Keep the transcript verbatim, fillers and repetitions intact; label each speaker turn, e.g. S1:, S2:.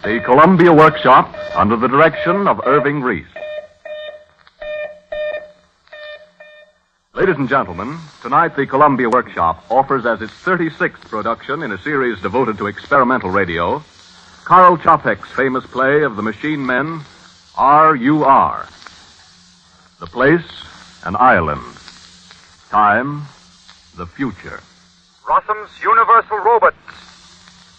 S1: The Columbia Workshop, under the direction of Irving Reese. Ladies and gentlemen, tonight the Columbia Workshop offers as its thirty-sixth production in a series devoted to experimental radio, Karl Čapek's famous play of the Machine Men, R U R. The place, an island. Time, the future.
S2: Rossum's Universal Robots